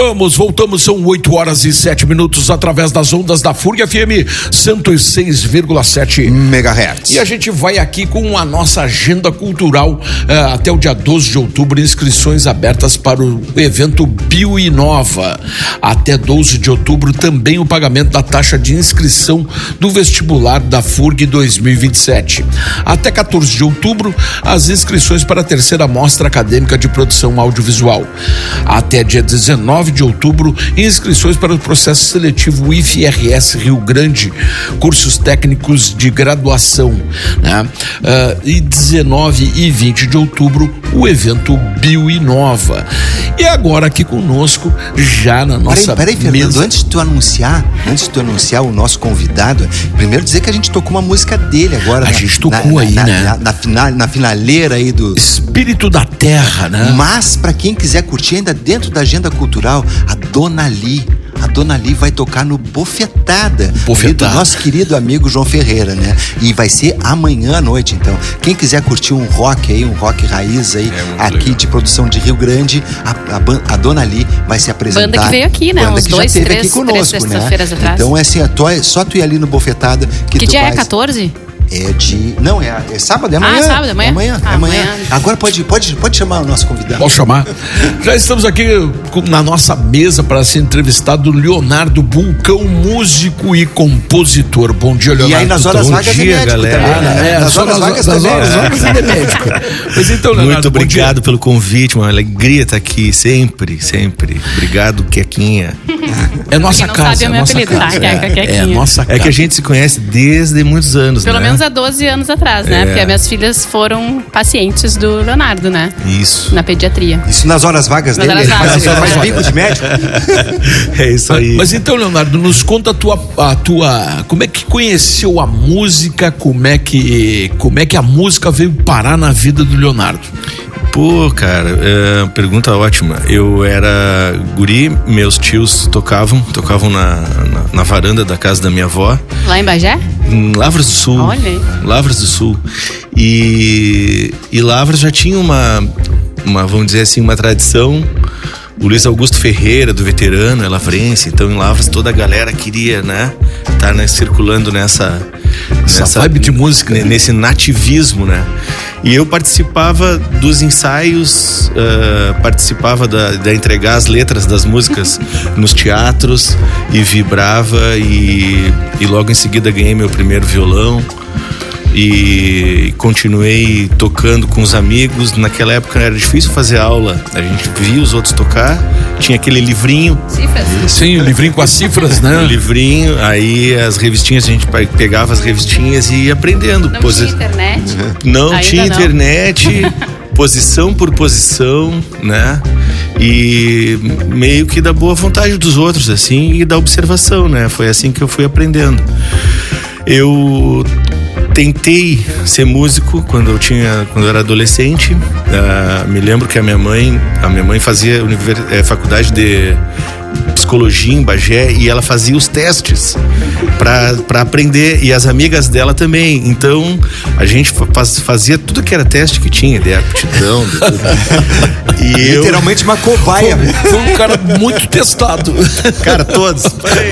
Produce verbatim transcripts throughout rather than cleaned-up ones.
Vamos, voltamos, são oito horas e sete minutos através das ondas da F U R G F M cento e seis vírgula sete megahertz. E a gente vai aqui com a nossa agenda cultural uh, até o dia doze de outubro, inscrições abertas para o evento Bioinova. Até doze de outubro também o pagamento da taxa de inscrição do vestibular da F U R G dois mil e vinte e sete. Até quatorze de outubro, as inscrições para a terceira mostra acadêmica de produção audiovisual. Até dia dezenove de outubro, inscrições para o processo seletivo I F R S Rio Grande, cursos técnicos de graduação, né? Uh, e dezenove e vinte de outubro, o evento Bioinova. E agora aqui conosco, já na nossa peraí, peraí, mesa... Fernando, antes de tu anunciar, antes de tu anunciar o nosso convidado, primeiro dizer que a gente tocou uma música dele agora. A na, gente tocou na, aí, na, né? Na, na, final, na finaleira aí do... Espírito da Terra, né? Mas, pra quem quiser curtir, ainda dentro da agenda cultural, a Dona Li, a Dona Li vai tocar no Bofetada, Bofetada. do nosso querido amigo João Ferreira, né? E vai ser amanhã à noite, então. Quem quiser curtir um rock aí, um rock raiz aí, é aqui legal, de produção de Rio Grande, a, a, a Dona Li vai se apresentar. Banda que veio aqui, né? Banda Uns que dois, já teve três, aqui conosco, três né? sextas-feiras atrás. Então é assim, é só tu ir ali no Bofetada que, que tu dia vai... é? quatorze? É de... Não, é, é sábado, é amanhã. Ah, sábado, é amanhã? É amanhã, ah, é amanhã. amanhã. Agora pode, pode, pode chamar o nosso convidado. Posso chamar? Já estamos aqui na nossa mesa para ser entrevistado o Leonardo Bulcão, músico e compositor. Bom dia, Leonardo. E aí nas horas Bom vagas dia, é médico galera. também, né? É, nas só horas nas, vagas nas também. horas né? vagas ele é médico. Mas então, Leonardo, muito obrigado dia. pelo convite, uma alegria estar aqui sempre, sempre. Obrigado, Quequinha. É nossa não casa, sabe, é é meu nossa apelido, casa. tá? É, Queca, é nossa casa. É que a gente se conhece desde muitos anos, Pelo né? menos há doze anos atrás, né? É. Porque as minhas filhas foram pacientes do Leonardo, né? Isso. Na pediatria. Isso nas horas vagas Nas dele, horas ele faz, vagas. ele faz bico de médico. É isso aí. Mas então, Leonardo, nos conta a tua, a tua, como é que conheceu a música, como é que, como é que a música veio parar na vida do Leonardo? Pô, cara, é, pergunta ótima. Eu era guri, meus tios tocavam, tocavam na, na, na varanda da casa da minha avó. Lá em Bagé? Em Lavras do Sul. Olha aí. Lavras do Sul. E, e Lavras já tinha uma, uma, vamos dizer assim, uma tradição. O Luiz Augusto Ferreira, do Veterano, é lavrense. Então em Lavras toda a galera queria, né, tá, né, circulando nessa... Essa nessa vibe de música, né? Nesse nativismo, né? E eu participava dos ensaios, uh, participava da, da entregar as letras das músicas nos teatros e vibrava e, e logo em seguida ganhei meu primeiro violão e continuei tocando com os amigos. Naquela época era difícil fazer aula, a gente via os outros tocar, tinha aquele livrinho. Cifras? Sim, o livrinho com as cifras, né? O livrinho, aí as revistinhas, a gente pegava as revistinhas e ia aprendendo. Não Posi... tinha internet? Não Ainda tinha não. internet, posição por posição, né? E meio que da boa vontade dos outros, assim, e da observação, né? Foi assim que eu fui aprendendo. Eu tentei ser músico quando eu tinha, quando eu era adolescente. Uh, me lembro que a minha mãe, a minha mãe fazia univers, é, faculdade de psicologia em Bagé e ela fazia os testes para para aprender, e as amigas dela também. Então a gente faz, fazia tudo que era teste que tinha, de aptidão, de tudo. E eu, literalmente uma cobaia. Foi um cara muito testado. cara, todos.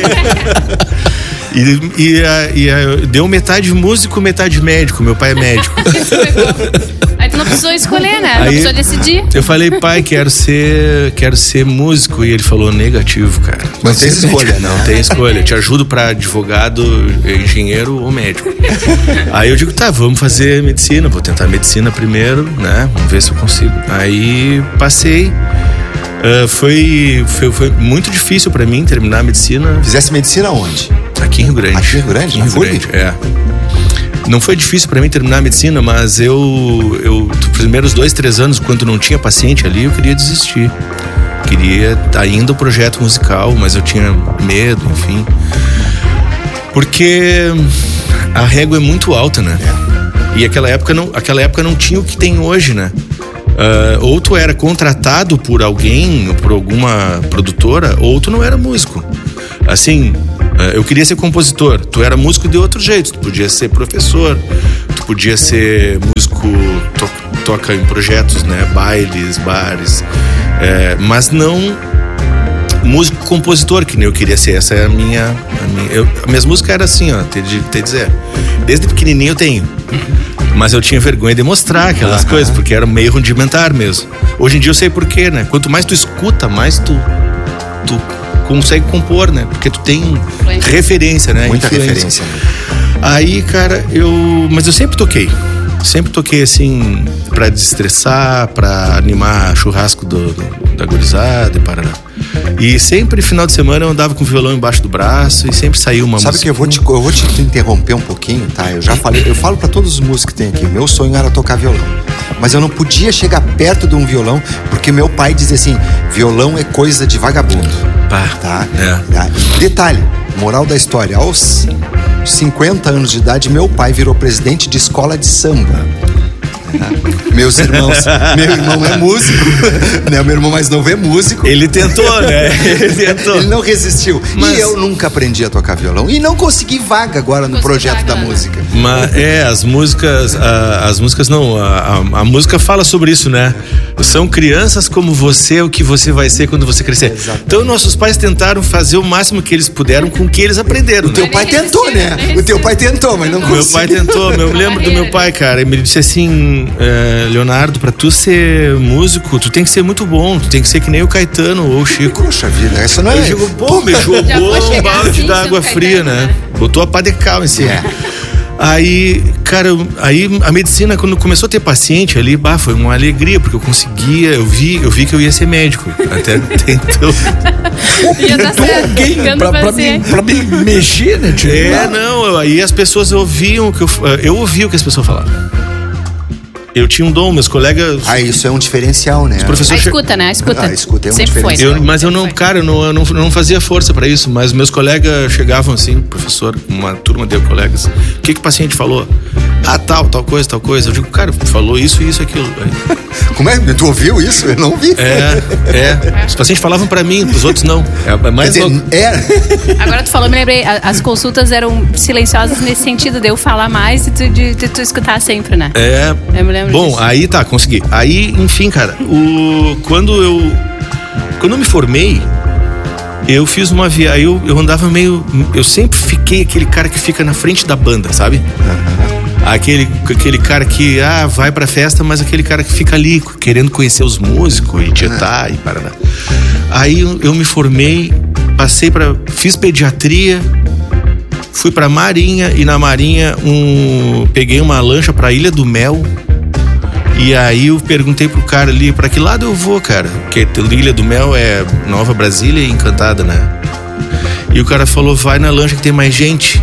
E, e, a, e a, deu metade músico, metade médico. Meu pai é médico. Aí tu não precisou escolher, né? Aí, não precisou decidir. Eu falei, pai, quero ser, quero ser músico. E ele falou, negativo, cara. Não tem escolha, não. Não tem escolha. Te ajudo pra advogado, engenheiro ou médico. Aí eu digo, tá, vamos fazer medicina. Vou tentar medicina primeiro, né? Vamos ver se eu consigo. Aí passei. Uh, foi, foi, foi muito difícil pra mim terminar a medicina. Fizesse medicina onde? Aqui em Rio Grande. Aqui em Rio Grande? Aqui em Na Rio F U R G? Grande, é. Não foi difícil pra mim terminar a medicina, mas eu, eu, os primeiros dois, três anos, quando não tinha paciente ali, eu queria desistir. Queria ainda o projeto musical, mas eu tinha medo, enfim. Porque a régua é muito alta, né? É. E aquela época não, aquela época não tinha o que tem hoje, né? Uh, ou tu era contratado por alguém, por alguma produtora, ou tu não era músico. Assim, uh, eu queria ser compositor. Tu era músico de outro jeito. Tu podia ser professor, tu podia ser músico, to, toca em projetos, né? Bailes, bares. É, mas não músico compositor, que nem eu queria ser. Essa é a minha, a minha eu, a minhas músicas eram assim, ó, te, te dizer, desde pequenininho eu tenho, mas eu tinha vergonha de mostrar aquelas uhum. coisas, porque era meio rudimentar mesmo. Hoje em dia eu sei por quê, né? Quanto mais tu escuta, mais tu, tu consegue compor, né? Porque tu tem Influência. referência, né? Muita Influência. referência. Aí, cara, eu... Mas eu sempre toquei. Sempre toquei, assim, pra desestressar, pra animar churrasco do, do, da gurizada e parará. E sempre, final de semana, eu andava com o violão embaixo do braço e sempre saía uma Sabe música. que eu vou, te, eu vou te interromper um pouquinho, tá? Eu já falei, eu falo pra todos os músicos que tem aqui, meu sonho era tocar violão. Mas eu não podia chegar perto de um violão, porque meu pai dizia assim, violão é coisa de vagabundo. Pá, tá? É. Tá? Detalhe, moral da história, aos cinquenta anos de idade, meu pai virou presidente de escola de samba. Meus irmãos, meu irmão é músico, né? Meu irmão mais novo é músico. Ele tentou, né? Ele tentou. Ele não resistiu. Mas... E eu nunca aprendi a tocar violão. E não consegui vaga agora no Consegui projeto vaga, da né? música. Mas é, as músicas, a, as músicas não, a, a, a música fala sobre isso, né? São crianças como você, o que você vai ser quando você crescer. Exatamente. Então nossos pais tentaram fazer o máximo que eles puderam com o que eles aprenderam. O teu né? pai tentou, né? O teu pai tentou, mas não Meu conseguiu. pai tentou, eu me lembro do meu pai, cara. Ele me disse assim, é, Leonardo, pra tu ser músico, tu tem que ser muito bom, tu tem que ser que nem o Caetano ou o Chico. Poxa vida, essa não é... Eu digo, pô, me Já jogou vou um chegar balde assim, d'água sendo fria, Caetano, né? né? Botou a pá de cal em cima. É. Aí, cara, eu- aí a medicina, quando começou a ter paciente ali, bah, foi uma alegria, porque eu conseguia, eu vi, eu vi que eu ia ser médico. Até, até então. Ia dar certo. Alguém Ficando pra, pra, paciente. mim, pra mim mexer, né, tio? É, não, eu- aí as pessoas ouviam o que eu, eu ouvia o que as pessoas falavam. Eu tinha um dom, meus colegas. Ah, isso é um diferencial, né? A professores che- escuta, né? A escuta. Ah, a escuta é um Sempre foi. diferencial. Eu, mas eu não, Sempre foi. cara, eu não, eu não, eu não fazia força pra isso, mas meus colegas chegavam assim, professor, uma turma de colegas, o que que o paciente falou? Ah, tal, tal coisa, tal coisa. Eu digo, cara, falou isso, isso, aquilo. Como é? Tu ouviu isso? Eu não ouvi. É, é. Os pacientes falavam pra mim, pros outros não. É Quer mais dizer, louco. é... Agora tu falou, me lembrei, a- as consultas eram silenciosas nesse sentido de eu falar mais e tu, de, de tu escutar sempre, né? É. Eu me lembro Bom, disso. aí tá, consegui. Aí, enfim, cara, o, quando eu. Quando eu me formei, eu fiz uma viagem. Eu, eu andava meio. Eu sempre fiquei aquele cara que fica na frente da banda, sabe? Aquele, aquele cara que ah, vai pra festa, mas aquele cara que fica ali querendo conhecer os músicos e tietar e parará. Aí eu, eu me formei, passei pra. Fiz pediatria, fui pra Marinha e na Marinha um, peguei uma lancha pra Ilha do Mel. E aí eu perguntei pro cara ali, pra que lado eu vou, cara? Porque Ilha do Mel é Nova Brasília e Encantada, né? E o cara falou, vai na lancha que tem mais gente.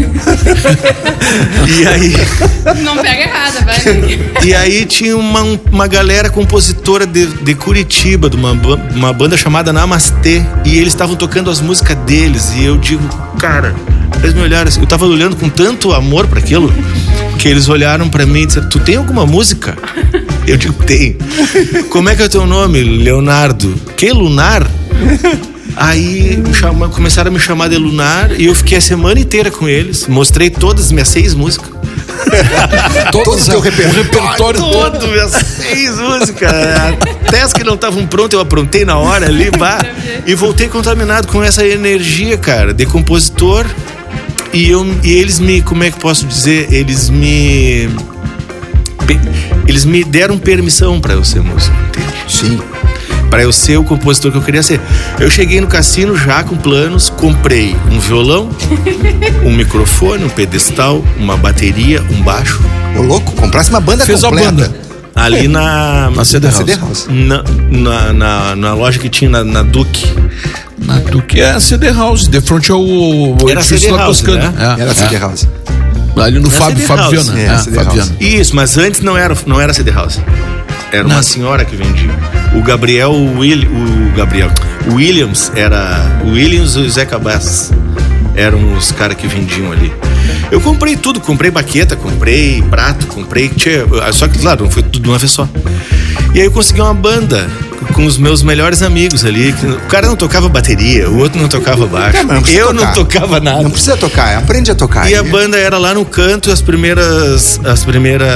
E aí, Não pega errado, vai. e aí tinha uma, uma galera compositora de, de Curitiba, de uma, ba- uma banda chamada Namastê. E eles estavam tocando as músicas deles. E eu digo, cara, eles me olharam assim, eu tava olhando com tanto amor pra aquilo, que eles olharam pra mim e disseram, tu tem alguma música? Eu digo, tem. Como é que é o teu nome? Leonardo. Que Lunar? Aí me chama- começaram a me chamar de Lunar e eu fiquei a semana inteira com eles. Mostrei todas as minhas seis músicas. Todo o teu o repertório todo. Todo, minhas seis músicas. Até as que não estavam prontas eu aprontei na hora ali, bah, e voltei contaminado com essa energia, cara, de compositor. E, eu, e eles me, como é que posso dizer? Eles me... pe- Eles me deram permissão pra eu ser músico, entende? Sim. Pra eu ser o compositor que eu queria ser. Eu cheguei no cassino já com planos, comprei um violão, um microfone, um pedestal, uma bateria, um baixo. Ô, louco, comprasse uma banda Fez a completa. banda. Ali na... Na C D Na House. C D House. Na, na, na, na loja que tinha na, na Duque. Na Duque é a C D House, de frente ao, ao Era edifício C D lá House, Toscana. né? É, Era é. C D House. Ali no Era Fábio, C D Fábio House. Viana. É, É, C D Fábio House. Viana. Isso, mas antes não era, não era C D House. Era uma Não. senhora que vendia. O Gabriel Will, o Gabriel Williams era o Williams e o Zé Cabas. Eram os caras que vendiam ali. Eu comprei tudo, comprei baqueta, comprei prato, comprei. Tchê, só que, claro, não foi tudo de uma vez só. E aí eu consegui uma banda com os meus melhores amigos ali. que O cara não tocava bateria, o outro não tocava baixo. É, mas não precisa eu não tocar. tocava nada. Não precisa tocar, aprende a tocar. E a aí. banda era lá no canto, as primeiras as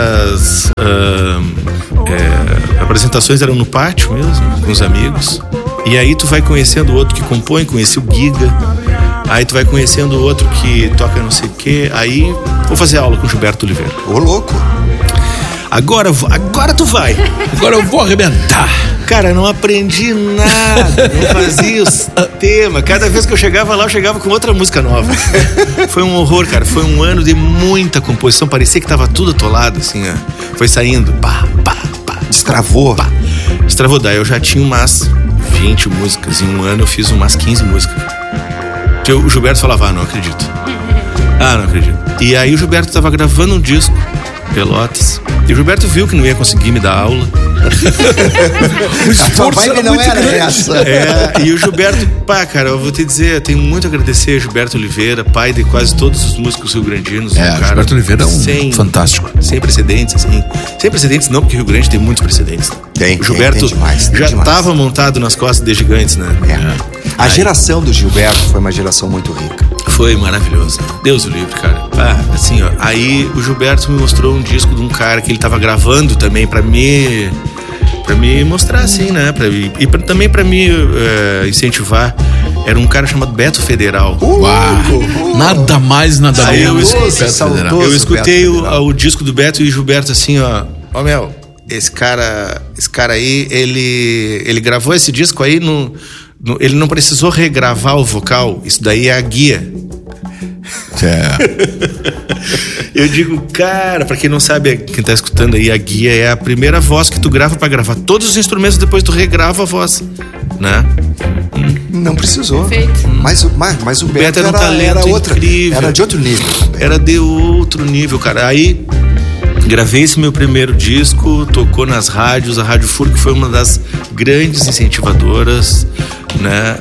primeiras ah, é, apresentações eram no pátio mesmo, com os amigos. E aí tu vai conhecendo o outro que compõe, conheci o Giga. Aí tu vai conhecendo o outro que toca não sei o quê. Aí vou fazer aula com o Gilberto Oliveira. Ô, louco. Agora, agora tu vai. Agora eu vou arrebentar. Cara, não aprendi nada. Não fazia os temas. Cada vez que eu chegava lá, eu chegava com outra música nova. Foi um horror, cara. Foi um ano de muita composição. Parecia que tava tudo atolado, assim, ó. Foi saindo. Pá, pá, pá. Destravou. Pá. Destravou. Daí eu já tinha umas vinte músicas. Em um ano eu fiz umas quinze músicas. O Gilberto falava, ah, não acredito. Ah, não acredito. E aí o Gilberto tava gravando um disco, Pelotas. E o Gilberto viu que não ia conseguir me dar aula. O esforço era não era essa. É, e o Gilberto, pá, cara, eu vou te dizer, eu tenho muito a agradecer a Gilberto Oliveira, pai de quase todos os músicos rio-grandinos. É, um cara Gilberto Oliveira é um sem, fantástico. Sem precedentes, assim. Sem precedentes não, porque o Rio Grande tem muitos precedentes. Tem, o Gilberto tem, tem demais, tem já estava demais. montado nas costas de gigantes, né? É. A Aí. geração do Gilberto foi uma geração muito rica. Foi maravilhoso. Deus o livre, cara. Ah, assim, ó. Aí o Gilberto me mostrou um disco de um cara que ele tava gravando também pra me... Pra me mostrar, assim, né? Pra, e e pra, também pra me uh, incentivar. Era um cara chamado Beto Federal. Uh, uh, uh, nada mais, nada aí menos. Eu, eu, eu escutei o, o disco do Beto e o Gilberto assim, ó. Ó, Mel, esse cara, esse cara aí, ele, ele gravou esse disco aí, no, no, ele não precisou regravar o vocal. Isso daí é a guia. É. Eu digo, cara, pra quem não sabe, quem tá escutando aí, a guia é a primeira voz que tu grava pra gravar todos os instrumentos, depois tu regrava a voz, né? Hum. Não precisou. Perfeito. Mas, mas, mas o Beto, Beto era um era, talento era outra, incrível. Era de outro nível. Era de outro nível, cara. Aí gravei esse meu primeiro disco, tocou nas rádios, a Rádio Fur, que foi uma das grandes incentivadoras, né?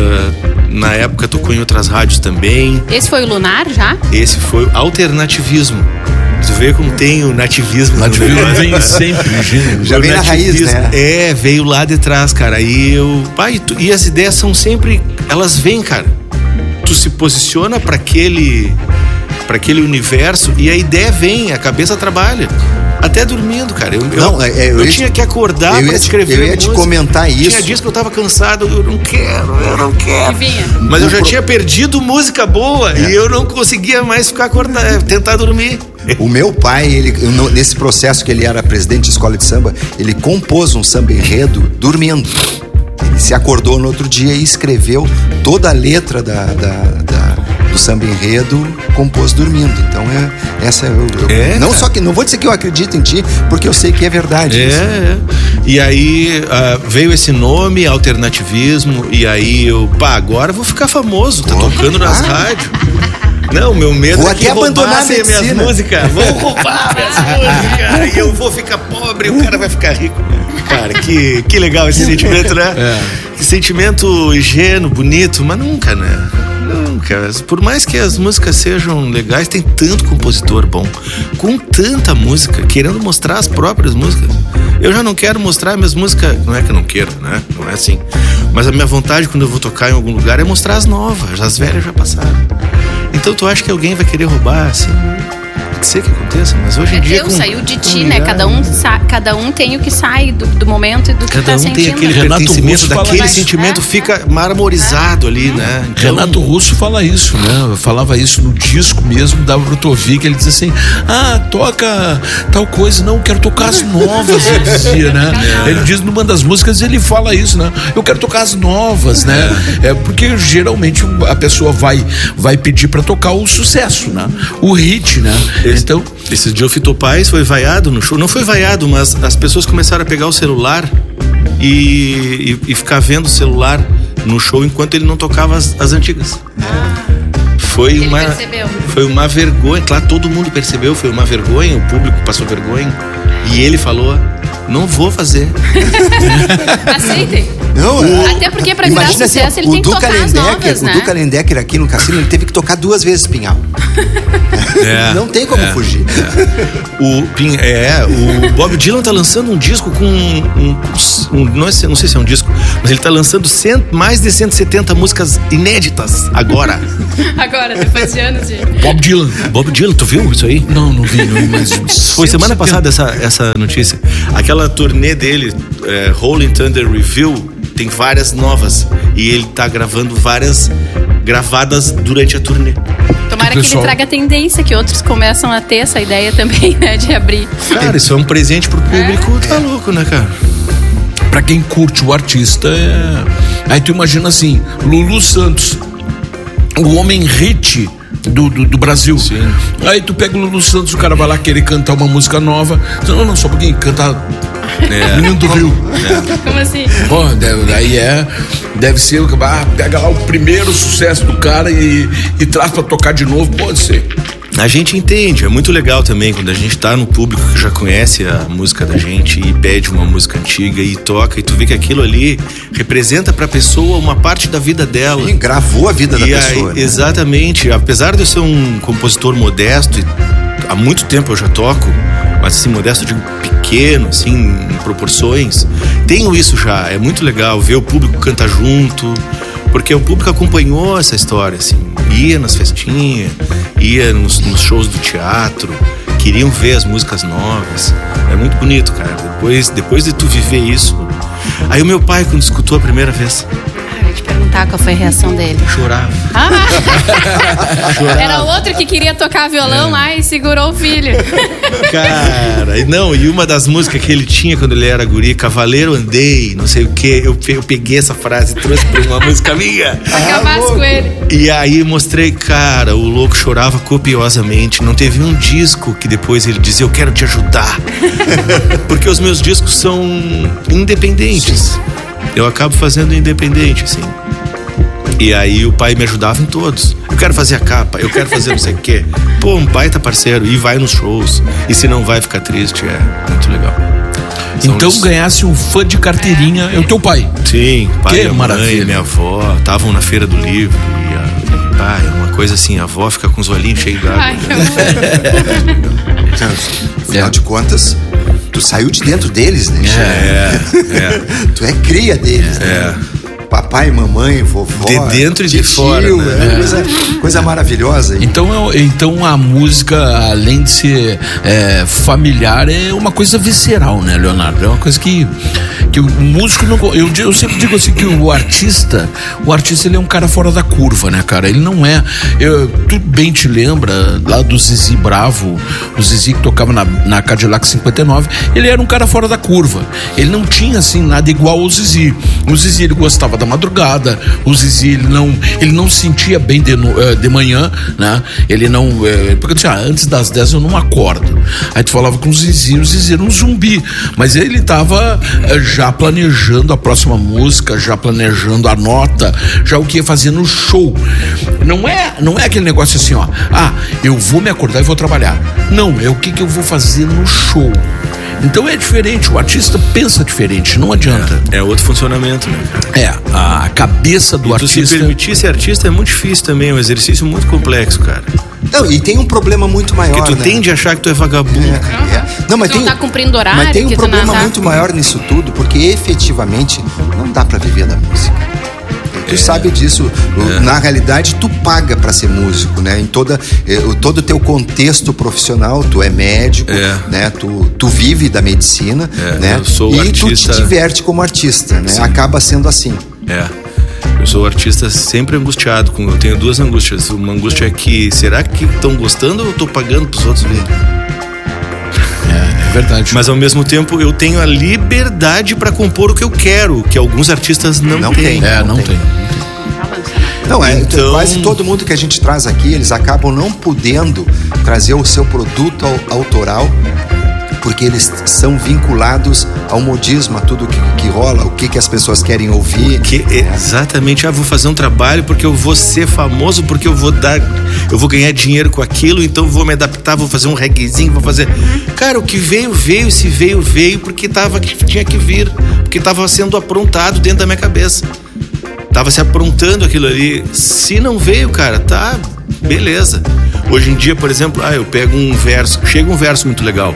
Uh, na época tocou em outras rádios também. Esse foi o Lunar já? Esse foi o alternativismo. Tu vê como tem o nativismo. O nativismo vem sempre, já o vem na raiz, né? É, veio lá de trás, cara. E eu, pai, tu, e as ideias são sempre, elas vêm, cara. Tu se posiciona para aquele para aquele universo e a ideia vem, a cabeça trabalha. Até dormindo, cara. Eu, não, eu, é, eu, eu ia, tinha que acordar para escrever. Eu ia te comentar isso. Tinha dias que eu tava cansado, eu não quero, eu não quero. Vinha. Mas eu já tinha perdido música boa é. e eu não conseguia mais ficar acordado, tentar dormir. O meu pai, ele, nesse processo que ele era presidente de escola de samba, ele compôs um samba enredo dormindo. Ele se acordou no outro dia e escreveu toda a letra da, da, da, do samba enredo, compôs dormindo. Então é essa eu, eu é, não cara. só que não vou dizer que eu acredito em ti, porque eu sei que é verdade. É, isso. é. E aí uh, veio esse nome, alternativismo, e aí eu, pá, agora eu vou ficar famoso, tá oh, tocando nas ah. rádios. Não, meu medo vou é que roubassem minhas músicas. Vão roubar minhas músicas. E eu vou ficar pobre e o cara vai ficar rico. Cara, que, que legal esse sentimento, né? É. Que sentimento ingênuo, bonito, mas nunca, né? Nunca. Por mais que as músicas sejam legais, tem tanto compositor bom, com tanta música, querendo mostrar as próprias músicas. Eu já não quero mostrar minhas músicas, não é que eu não quero, né? Não é assim. Mas a minha vontade quando eu vou tocar em algum lugar é mostrar as novas, as velhas já passaram. Então tu acha que alguém vai querer roubar, assim? Pode ser que aconteça, mas hoje em dia... Eu saiu de ti, né? Cada um, sa- cada um tem o que sai do, do momento e do que cada tá um sentindo. Tem aquele Renato pertencimento, Russo daquele fala sentimento é, fica marmorizado é, ali, é. né? Então... Renato Russo fala isso, né? Falava isso no disco mesmo, dava pro Tovic, ele dizia assim, ah, toca tal coisa, não, quero tocar as novas, ele dizia, né? É. Ele diz numa das músicas, ele fala isso, né? Eu quero tocar as novas, né? É porque geralmente a pessoa vai, vai pedir pra tocar o sucesso, né? O hit, né? Esse, então... Esse dia o Fito Paz foi vaiado no show, não foi vaiado, mas as pessoas começaram a pegar o celular e, e, e ficar vendo o celular no show enquanto ele não tocava as, as antigas. Foi ele uma, percebeu. Foi uma vergonha, claro, todo mundo percebeu, foi uma vergonha, o público passou vergonha e ele falou, não vou fazer. Aceitem. Não, o, Até porque pra virar sucesso assim, ele tem que tocar as novas, o né? O Duca Lendecker aqui no cassino, ele teve que tocar duas vezes Pinhal. É, não tem como é, fugir. É. O, é, o Bob Dylan tá lançando um disco com um, um, um não, sei, não sei se é um disco, mas ele tá lançando cento, mais de cento e setenta músicas inéditas agora. Agora, depois de anos de... Bob Dylan. Bob Dylan, tu viu isso aí? Não, não vi, não, mas... Foi semana passada essa, essa notícia. Aquela turnê dele, é, Rolling Thunder Review, tem várias novas. E ele tá gravando várias gravadas durante a turnê. Tomara que, pessoal... que ele traga tendência, que outros começam a ter essa ideia também, né? De abrir. Cara, isso é um presente pro público, é? Tá louco, né, cara? Pra quem curte o artista, é... Aí tu imagina assim, Lulu Santos, o homem hit do, do, do Brasil. Sim. Aí tu pega o Lulu Santos, o cara vai lá querer cantar uma música nova. Não, não, só um pouquinho, canta é. Menino do Rio. É. Como assim? Bom, aí é, deve ser, ah, pega lá o primeiro sucesso do cara e, e traz pra tocar de novo, pode ser. A gente entende, é muito legal também quando a gente tá no público que já conhece a música da gente e pede uma música antiga e toca, e tu vê que aquilo ali representa pra pessoa uma parte da vida dela. Sim, gravou a vida da e pessoa. Aí, né? Exatamente, apesar de eu ser um compositor modesto, e há muito tempo eu já toco, mas assim, modesto de pequeno, assim, em proporções, tenho isso já, é muito legal ver o público cantar junto, porque o público acompanhou essa história, assim, ia nas festinhas, ia nos, nos shows do teatro, queriam ver as músicas novas. É muito bonito, cara. Depois, depois de tu viver isso. Aí o meu pai, quando escutou a primeira vez, eu ia te perguntar qual foi a reação dele. Chorava. Ah! Chorava. Era outro que queria tocar violão é. lá e segurou o filho. Cara, não, e uma das músicas que ele tinha quando ele era guri, Cavaleiro Andei, não sei o que, eu, eu peguei essa frase e trouxe pra uma música minha. Acabasse ah, com ele. E aí mostrei, cara, o louco chorava copiosamente. Não teve um disco que depois ele dizia, eu quero te ajudar. Porque os meus discos são independentes. Eu acabo fazendo independente, assim. E aí o pai me ajudava em todos. Eu quero fazer a capa, eu quero fazer não sei o quê. Pô, um baita parceiro. E vai nos shows. E se não vai ficar triste, é muito legal. São então os... ganhasse um fã de carteirinha, é o teu pai. Sim, pai, que a maravilha. Mãe, minha avó estavam na feira do livro. E a... pai, é uma coisa assim, a avó fica com os olhinhos cheios d'água. Ai, afinal é. de contas, tu saiu de dentro deles, né? É, é. Tu é cria deles, é. né? Papai, mamãe, vovó. De dentro e de tio, fora, né? É coisa, coisa maravilhosa. Então, então a música, além de ser é, familiar, é uma coisa visceral, né, Leonardo? É uma coisa que, que o músico não. Eu, eu sempre digo assim que o artista, o artista ele é um cara fora da curva, né, cara? Ele não é. Eu, tu bem te lembra lá do Zizi Bravo, o Zizi que tocava na, na Cadillac cinquenta e nove, ele era um cara fora da curva. Ele não tinha assim nada igual ao Zizi. O Zizi ele gostava da madrugada, o Zizi ele não, ele não se sentia bem de, de manhã, né? Ele não, porque assim, ah, antes das dez eu não acordo. Aí tu falava com o Zizi, o Zizi era um zumbi, mas ele tava já planejando a próxima música, já planejando a nota, já o que ia fazer no show. Não é, não é aquele negócio assim, ó, ah, eu vou me acordar e vou trabalhar. Não, é o que que eu vou fazer no show. Então é diferente, o artista pensa diferente, não adianta. É, é outro funcionamento, né, cara? É, a cabeça do e artista... Tu se permitir ser artista é muito difícil também, é um exercício muito complexo, cara. Não, e tem um problema muito maior, porque tu né? tende a achar que tu é vagabundo. É, é. Não, mas tu tem, não tá cumprindo horário. Mas tem um que problema tu não tá... muito maior nisso tudo, porque efetivamente não dá pra viver da música. Tu é, sabe disso, é. Na realidade tu paga pra ser músico, né? Em toda, todo o teu contexto profissional, tu é médico, é. né? Tu, tu vive da medicina, é. né? Eu sou e artista... tu te diverte como artista, né? Sim. Acaba sendo assim. É. Eu sou artista sempre angustiado, com, eu tenho duas angústias. Uma angústia é que, será que estão gostando ou eu tô pagando pros outros verem? É, é verdade. Mas ao mesmo tempo eu tenho a liberdade pra compor o que eu quero, que alguns artistas não, não têm. Tem, é, não, não tem. tem. Não, é, então... quase todo mundo que a gente traz aqui, eles acabam não podendo trazer o seu produto autoral, porque eles são vinculados ao modismo, a tudo que, que rola, o que, que as pessoas querem ouvir. Que, é. Exatamente, ah, vou fazer um trabalho porque eu vou ser famoso, porque eu vou dar, eu vou ganhar dinheiro com aquilo, então vou me adaptar, vou fazer um reguezinho, vou fazer... Cara, o que veio, veio, se veio, veio, porque tava, tinha que vir, porque estava sendo aprontado dentro da minha cabeça. Tava se aprontando aquilo ali. Se não veio, cara, tá, beleza. Hoje em dia, por exemplo, ah, eu pego um verso, chega um verso muito legal.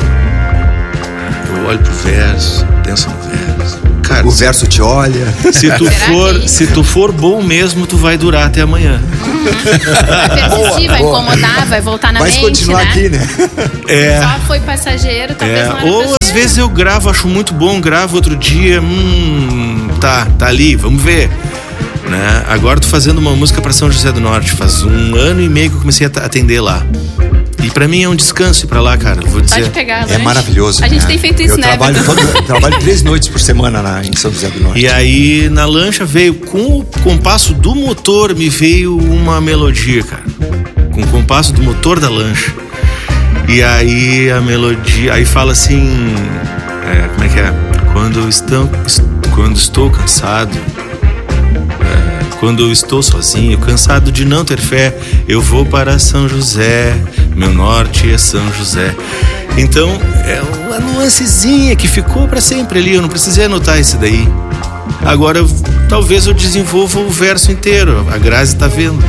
Eu olho pro verso, penso no verso. Cara, o verso te olha. Se tu for, se tu for bom mesmo, tu vai durar até amanhã. Vai persistir, vai incomodar, vai voltar na vai mente, continuar né? aqui, né? É. Só foi passageiro, talvez é. não era Ou passageiro. às vezes eu gravo, acho muito bom, gravo outro dia, hum, tá, tá ali, vamos ver. Né? Agora tô fazendo uma música para São José do Norte. Faz um ano e meio que eu comecei a atender lá. E pra mim é um descanso ir pra lá, cara. Vou dizer. Pode pegar, é maravilhoso. A gente né? tem feito isso, eu né? Trabalho todo, eu trabalho três noites por semana na, em São José do Norte. E aí na lancha veio, com o compasso do motor, me veio uma melodia, cara. Com o compasso do motor da lancha. E aí a melodia, aí fala assim, é, como é que é? Quando estou, quando estou cansado, é, quando eu estou sozinho, cansado de não ter fé, eu vou para São José, meu norte é São José. Então é uma nuancezinha que ficou para sempre ali, eu não precisei anotar isso daí. Agora eu, talvez eu desenvolva o verso inteiro. A Grazi tá vendo.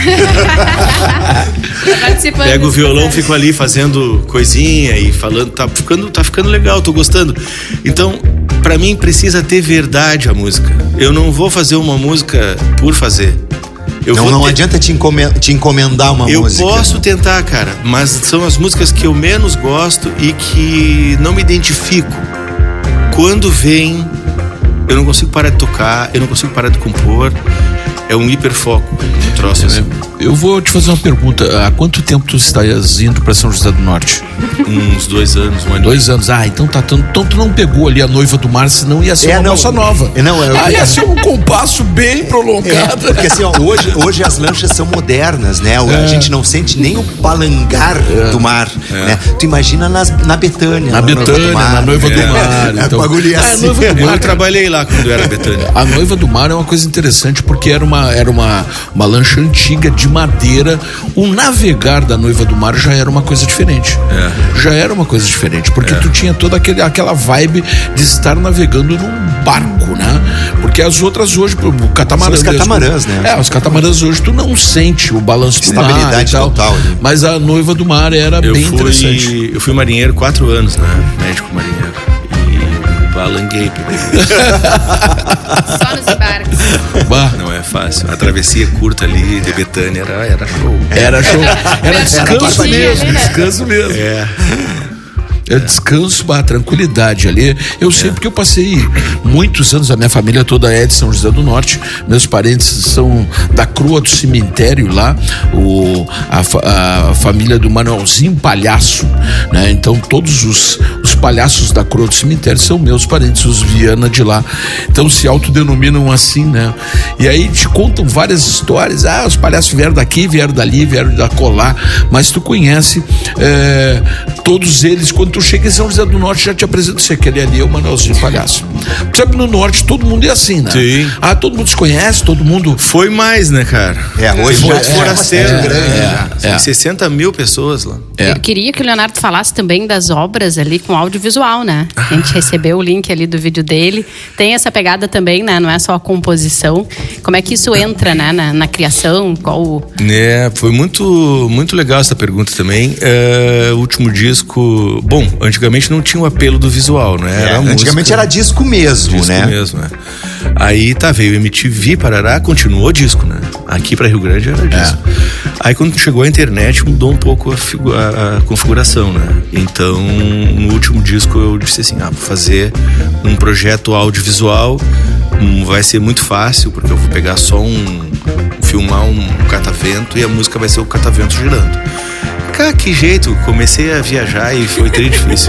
Pego o violão, fico ali fazendo coisinha e falando, tá ficando, tá ficando legal, tô gostando. Então, pra mim precisa ter verdade a música. Eu não vou fazer uma música por fazer. Eu não vou não ter... adianta te encomendar, te encomendar uma eu música. Eu posso né? tentar, cara, mas são as músicas que eu menos gosto e que não me identifico. Quando vem, eu não consigo parar de tocar, eu não consigo parar de compor. É um hiperfoco, um troço assim. Eu vou te fazer uma pergunta. Há quanto tempo tu estás indo para São José do Norte? Uns dois anos, um ano. Dois anos. Ah, então tá. Então tu não pegou ali a Noiva do Mar, senão ia ser é, uma não, bossa nova. É, não, é, ah, ia ser um compasso bem prolongado. É, porque assim, ó, hoje, hoje as lanchas são modernas, né? É. A gente não sente nem o palangar é. do mar, é. né? Tu imagina nas, na Betânia. Na, na Betânia, na Noiva do é. Mar. É, então, bagulho ah, assim. a Noiva do Mar. Eu trabalhei lá quando era Betânia. A Noiva do Mar é uma coisa interessante porque era uma, era uma, uma lancha antiga de madeira. O navegar da Noiva do Mar já era uma coisa diferente. É. Já era uma coisa diferente, porque é. tu tinha toda aquele, aquela vibe de estar navegando num barco, né? Porque as outras hoje, o catamarã. São os catamarãs, mesmo, né? É, os catamarãs hoje tu não sente o balanço do mar. Estabilidade total. Né? Mas a Noiva do Mar era eu bem fui, interessante. Eu fui marinheiro quatro anos, né? Médico marinheiro. E balanguei. Só nos embarques. Bah. Não é fácil. A travessia curta ali de Betânia era, era show. Era show. Era descanso Era mesmo. né? Descanso mesmo. É. É descanso, a tranquilidade ali. Eu sei porque eu passei muitos anos, a minha família toda é de São José do Norte. Meus parentes são da Crua do Cemitério lá, o, a, a família do Manuelzinho Palhaço, né? Então todos os, os palhaços da Crua do Cemitério são meus parentes, os Viana de lá. Então se autodenominam assim, né? E aí te contam várias histórias. Ah, os palhaços vieram daqui, vieram dali, vieram da colar. Mas tu conhece é, todos eles. Quando tu chega em São José do Norte, já te apresento se aquele ali é o Manuelzinho Palhaço. Sabe, no Norte todo mundo é assim, né? Sim. Ah, todo mundo se conhece, todo mundo... Foi mais, né, cara? É, hoje Foi já muito é, forasteiro. é, grande, é, né? é. Tem sessenta mil pessoas lá. É. Eu queria que o Leonardo falasse também das obras ali com audiovisual, né? A gente recebeu o link ali do vídeo dele. Tem essa pegada também, né? Não é só a composição. Como é que isso entra, né? Na, na criação? Qual o... É, foi muito, muito legal essa pergunta também. É, o último disco... Bom, antigamente não tinha o apelo do visual, né? Era É, antigamente música, era disco mesmo, disco né? mesmo, né? Aí tá, veio M T V, Parará, continuou disco, né? Aqui pra Rio Grande era disco. É. Aí quando chegou a internet mudou um pouco a, figu- a, a configuração, né? Então no último disco eu disse assim, ah, vou fazer um projeto audiovisual, um, vai ser muito fácil, porque eu vou pegar só um, filmar um catavento e a música vai ser o catavento girando. Cara, que jeito, comecei a viajar e foi trem difícil.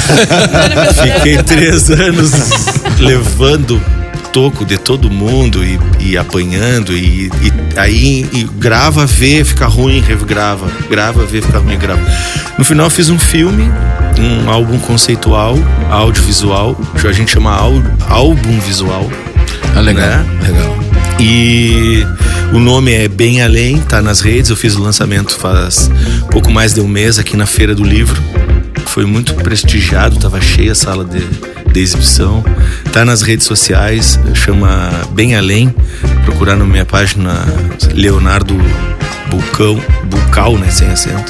Fiquei três anos levando toco de todo mundo e, e apanhando e, e aí e grava, vê, fica ruim, regrava, grava, vê, fica ruim, grava. No final eu fiz um filme, um álbum conceitual, audiovisual, que a gente chama álbum visual. Ah, legal, né? legal. E o nome é Bem Além, tá nas redes. Eu fiz o lançamento faz pouco mais de um mês aqui na Feira do Livro. Foi muito prestigiado, tava cheia a sala de, de exibição. Tá nas redes sociais, chama Bem Além. Procurar na minha página Leonardo Bucão, Bucal, né, sem acento.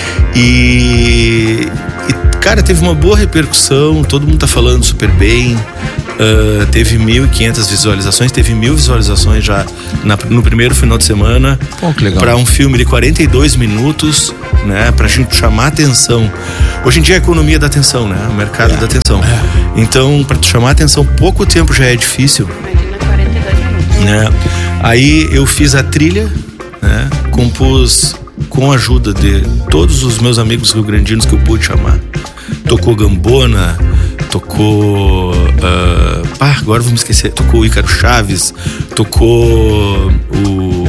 E, e, cara, teve uma boa repercussão, todo mundo tá falando super bem. Uh, teve mil e quinhentas visualizações, teve mil visualizações já na, no primeiro final de semana. Pô, que legal. Para um filme de quarenta e dois minutos, né? Pra gente chamar atenção. Hoje em dia a economia da atenção, né? O mercado é. da atenção. É. Então, para tu chamar atenção, pouco tempo já é difícil. né? Aí eu fiz a trilha, né? Compus com a ajuda de todos os meus amigos rio-grandinos que eu pude chamar. Tocou Gambona, tocou... Uh, ah, agora vamos esquecer. Tocou o Ícaro Chaves, tocou o,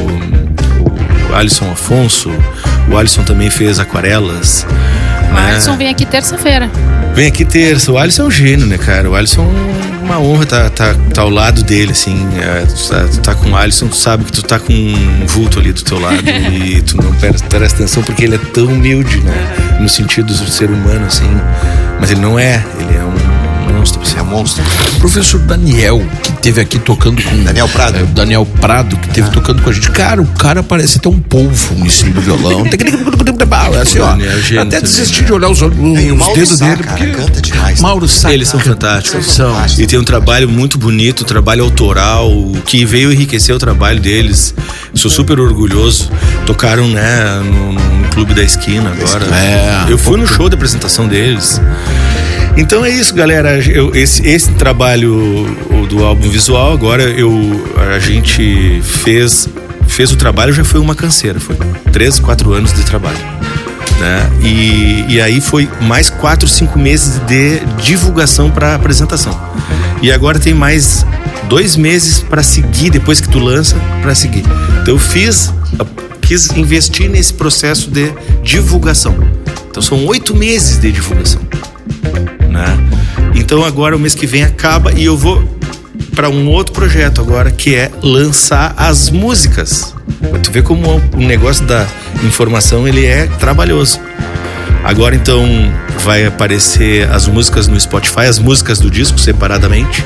o Alisson Afonso. O Alisson também fez Aquarelas. O né? Alisson vem aqui terça-feira. Vem aqui terça. O Alisson é um gênio, né, cara? O Alisson é uma honra tá, tá, tá ao lado dele, assim. É, tu, tá, tu tá com o Alisson, tu sabe que tu tá com um vulto ali do teu lado e tu não presta atenção porque ele é tão humilde, né? No sentido do ser humano, assim. Mas ele não é. Ele é um monstro. Você é um monstro. O professor Daniel, que teve aqui tocando com... Daniel Prado. É, o Daniel Prado, que teve ah. tocando com a gente. Cara, o cara parece ter um polvo no cima do violão. É assim, ó. Daniel, até desistir de olhar os, os, os dedos Sá, dele. Cara, porque... canta demais. Mauro Sá. Eles são fantásticos. São. E tem um trabalho muito bonito, um trabalho autoral, que veio enriquecer o trabalho deles. Sou super orgulhoso. Tocaram, né, no, no Clube da Esquina agora. É, eu fui no show de apresentação deles. Então é isso, galera. Eu, esse, esse trabalho do álbum visual, agora eu, a gente fez, fez o trabalho, já foi uma canseira. Foi três, quatro anos de trabalho. Né? E, e aí foi mais quatro, cinco meses de divulgação para apresentação. E agora tem mais dois meses para seguir, depois que tu lança, para seguir. Então eu fiz, quis investir nesse processo de divulgação. Então são oito meses de divulgação. Né? Então agora o mês que vem acaba e eu vou para um outro projeto agora, que é lançar as músicas. Tu vê como o negócio da informação ele é trabalhoso. Agora então vai aparecer as músicas no Spotify, as músicas do disco separadamente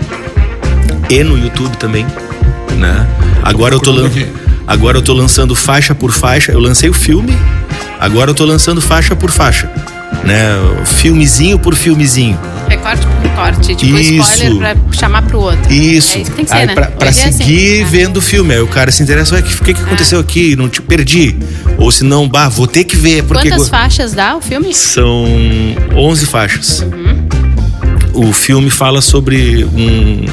e no YouTube também, né? Agora eu tô lan... agora eu tô lançando faixa por faixa. Eu lancei o filme, agora eu tô lançando faixa por faixa, né? Filmezinho por filmezinho. Recorte por corte, tipo isso. Spoiler pra chamar pro outro. Isso. É isso que tem que ser, aí, né? Pra, pra seguir é assim. Vendo o filme. Aí o cara se interessa, o que, que aconteceu ah. aqui? Não te perdi. Ou se não, bah, vou ter que ver. Porque quantas faixas dá o filme? São onze faixas. Uhum. O filme fala sobre um...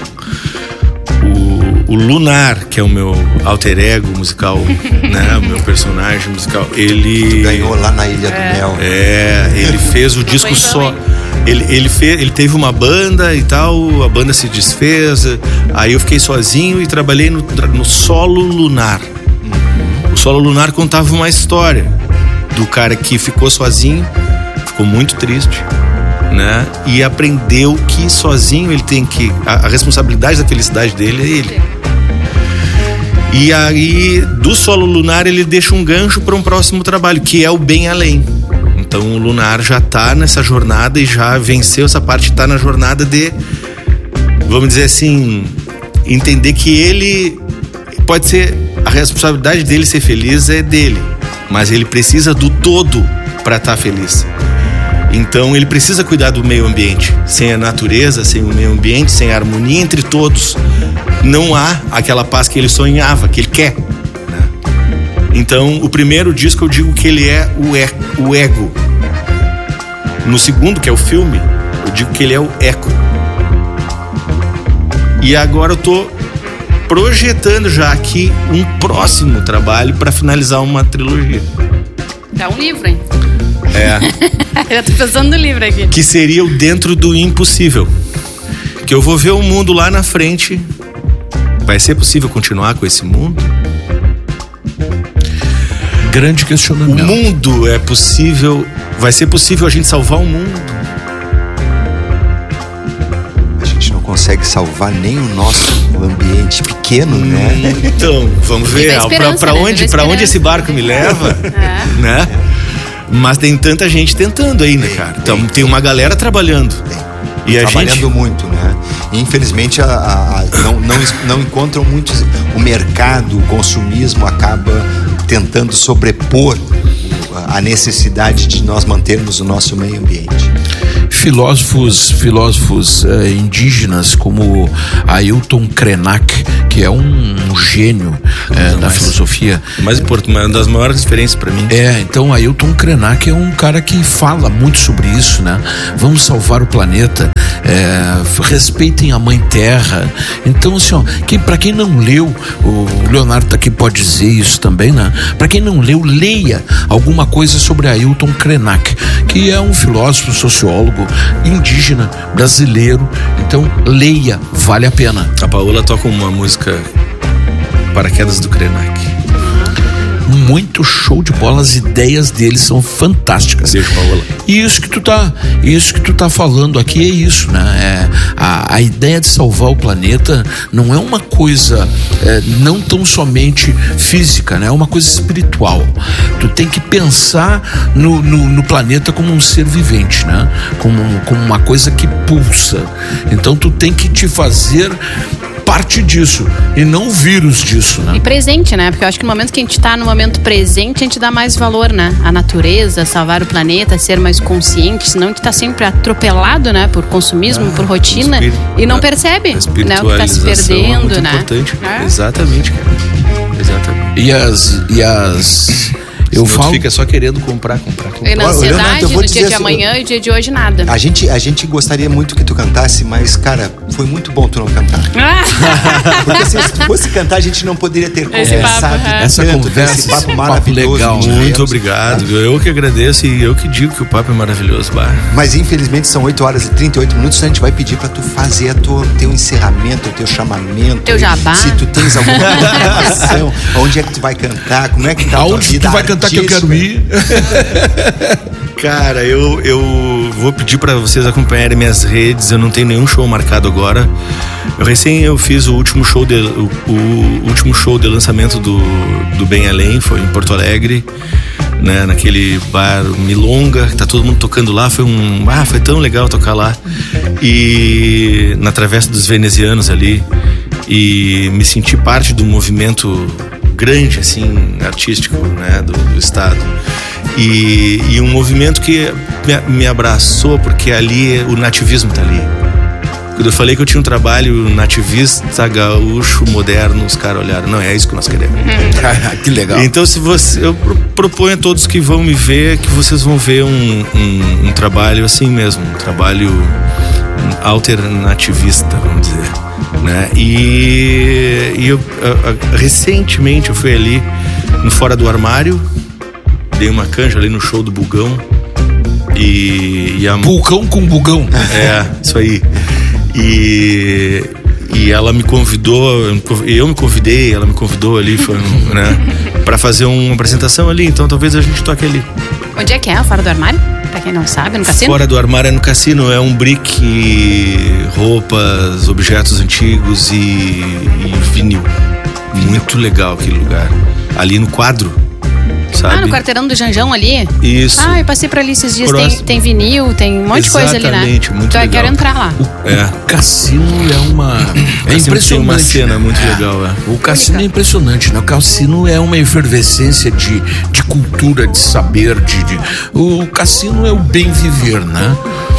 O, o Lunar, que é o meu alter ego musical, né? O meu personagem musical. Ele... Tu ganhou lá na Ilha é. do Mel. É, ele fez o disco só... Ele, ele, fez, ele teve uma banda e tal, a banda se desfez. Aí eu fiquei sozinho e trabalhei no, no Solo Lunar. O Solo Lunar contava uma história do cara que ficou sozinho, ficou muito triste, né? E aprendeu que sozinho ele tem que... A, a responsabilidade da felicidade dele é ele. E aí, do Solo Lunar, ele deixa um gancho para um próximo trabalho, que é o Bem Além. Então o Lunar já tá nessa jornada e já venceu essa parte, tá na jornada de, vamos dizer assim, entender que ele pode ser, a responsabilidade dele ser feliz é dele, mas ele precisa do todo para estar feliz. Então ele precisa cuidar do meio ambiente. Sem a natureza, sem o meio ambiente, sem a harmonia entre todos, não há aquela paz que ele sonhava, que ele quer. Então, o primeiro disco eu digo que ele é o, e- o ego. No segundo, que é o filme, eu digo que ele é o eco. E agora eu tô projetando já aqui um próximo trabalho para finalizar uma trilogia. Dá um livro, hein? É. Eu tô pensando no livro aqui. Que seria o Dentro do Impossível. Que eu vou ver o mundo lá na frente. Vai ser possível continuar com esse mundo? Grande questionamento. O mundo é possível, vai ser possível a gente salvar o mundo? A gente não consegue salvar nem o nosso ambiente pequeno, hum, né? Então, vamos ver pra, pra, né? onde, pra onde esse barco me leva, é. Né? Mas tem tanta gente tentando aí, né, cara? Então, tem, tem uma galera trabalhando. Tem. E a trabalhando gente... muito, né? E, infelizmente a, a, a, não, não, não encontram muitos. O mercado, o consumismo acaba tentando sobrepor a necessidade de nós mantermos o nosso meio ambiente. Filósofos, filósofos uh, indígenas como Ailton Krenak, que é um, um gênio uh, da filosofia. Mais importante, uma das maiores referências para mim. É, então Ailton Krenak é um cara que fala muito sobre isso, né? Vamos salvar o planeta, é, respeitem a Mãe Terra. Então, assim, ó, quem, para quem não leu, o Leonardo tá aqui, pode dizer isso também, né? Para quem não leu, leia alguma coisa sobre Ailton Krenak, que é um filósofo, sociólogo indígena brasileiro. Então leia, vale a pena. A Paola toca uma música Paraquedas do Krenak. Muito show de bola, as ideias deles são fantásticas. Beijo, Paola. E isso que tu tá, isso que tu tá falando aqui é isso, né? É, a, a ideia de salvar o planeta não é uma coisa é, não tão somente física, né? É uma coisa espiritual. Tu tem que pensar no, no, no planeta como um ser vivente, né? Como, como uma coisa que pulsa. Então tu tem que te fazer parte disso e não o vírus disso, né? E presente, né? Porque eu acho que no momento que a gente tá no momento presente, a gente dá mais valor, né? A natureza, salvar o planeta, ser mais consciente, senão a gente tá sempre atropelado, né? Por consumismo, ah, por rotina espir... e não percebe, né? O que tá se perdendo, é muito né? Importante. É. Exatamente, cara. Exatamente. E as... E as... Eu Senão falo... fica só querendo comprar, comprar, comprar. E na ansiedade, Leonardo, no dia de assim, amanhã e dia de hoje, nada. A gente, a gente gostaria muito que tu cantasse, mas, cara, foi muito bom tu não cantar. Porque se tu fosse cantar, a gente não poderia ter Esse conversado papo, é. Essa tanto, conversa, esse papo esse maravilhoso. papo legal. que Muito tivemos, obrigado. tá? Eu que agradeço e eu que digo que o papo é maravilhoso, bah. Mas infelizmente são oito horas e trinta e oito minutos. A gente vai pedir pra tu fazer o teu encerramento, o teu chamamento. Teu jabá. Se tu tens alguma informação, onde é que tu vai cantar, como é que tá a tua Aonde vida tu vai cantar que eu quero ir? Cara, eu, eu vou pedir pra vocês acompanharem minhas redes. Eu não tenho nenhum show marcado agora. Eu recém eu fiz o último show de, o, o último show de lançamento do, do Bem Além, foi em Porto Alegre, né, naquele bar Milonga, que tá todo mundo tocando lá. Foi um, ah, foi tão legal tocar lá. E na Travessa dos Venezianos ali, e me senti parte do movimento grande, assim, artístico, né, do, do estado. E, e um movimento que me, me abraçou, porque ali o nativismo tá ali. Quando eu falei que eu tinha um trabalho nativista, gaúcho, moderno, os caras olharam, não, é isso que nós queremos. Que legal. Então, se você, eu proponho a todos que vão me ver, que vocês vão ver um, um, um trabalho assim mesmo, um trabalho alternativista, vamos dizer, né? E, e eu, a, a, recentemente eu fui ali no Fora do Armário, dei uma canja ali no show do Bugão e, e a... Bulcão com bugão. É, isso aí. E, e ela me convidou, eu me convidei, ela me convidou ali, foi, né, pra fazer uma apresentação ali, então talvez a gente toque ali. Onde é que é? Fora do Armário? Pra quem não sabe, no cassino? Fora do Armário é no cassino, é um brick, roupas, objetos antigos e, e vinil. Muito legal aquele lugar. Ali no quadro, sabe? Ah, no quarteirão do Janjão ali? Isso. Ah, eu passei por ali esses dias. Tem, Próximo. tem vinil, tem um monte de coisa ali, né? Exatamente, muito então, legal. Eu quero entrar lá. É. O cassino é uma... É Cassino impressionante. tem uma cena né? muito É. legal, é. O cassino é impressionante, né? O cassino é uma efervescência de, de cultura, de saber, de, de... O cassino é o bem viver, né?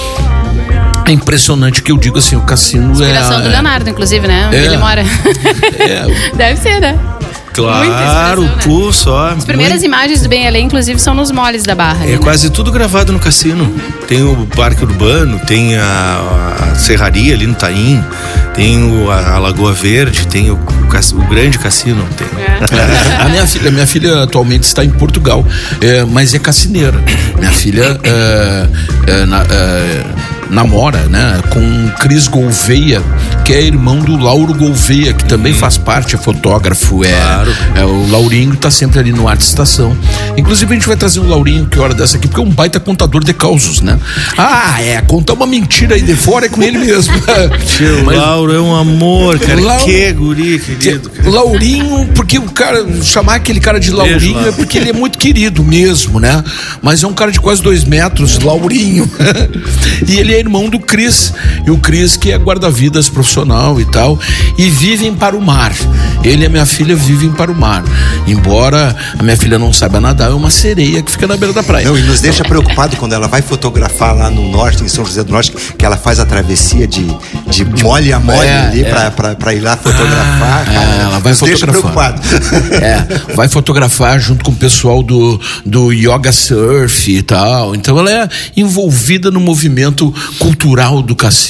É impressionante que eu digo assim, o cassino Inspiração é... do Leonardo, inclusive, né? Onde É. ele mora. É. Deve ser, né? Claro, Muita inspiração, né? pô, só. As primeiras imagens do Bem Além, inclusive, são nos moles da Barra. ali, É né? quase tudo gravado no cassino. Tem o Parque Urbano, tem a, a Serraria ali no Taim, tem o, a, a Lagoa Verde, tem o, o, cass- o grande cassino. Tem. É. A minha filha, minha filha atualmente está em Portugal, é, mas é cassineira. Minha filha é, é, na- é, namora, né, com Cris Gouveia, que é irmão do Lauro Gouveia, que também faz parte, é fotógrafo. É, Claro. é, o Laurinho está sempre ali no Arte Estação. Inclusive a gente vai trazer o Laurinho que hora dessa aqui, porque é um baita contador de causos, né? Ah, é, contar uma mentira aí de fora é com ele mesmo. O Mas- Lauro é um amor, cara. Lauro- Que guri, querido. Cara. Laurinho, porque o cara chamar aquele cara de Laurinho Beijo, é porque ele é muito querido mesmo, né? Mas é um cara de quase dois metros, Laurinho. E ele é irmão do Cris. E o Cris que é guarda-vidas profissional e tal. E vivem para o mar. Ele e a minha filha vivem para o mar. Embora a minha filha não saiba nadar, é uma sereia que fica na beira da praia. Não, e nos deixa preocupado quando ela vai fotografar lá no norte, em São José do Norte, que ela faz a travessia de, de mole a mole É, ali é. pra, pra, pra ir lá fotografar. Ah, cara, é, ela vai nos deixa fotografar. preocupado. É, vai fotografar junto com o pessoal do, do Yoga Surf e tal. Então ela é envolvida no movimento cultural do cassino.